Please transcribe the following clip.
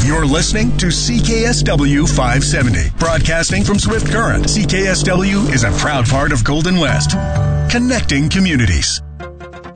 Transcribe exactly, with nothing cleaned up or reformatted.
You're listening to C K S W five seventy, broadcasting from Swift Current. C K S W is a proud part of Golden West, connecting communities.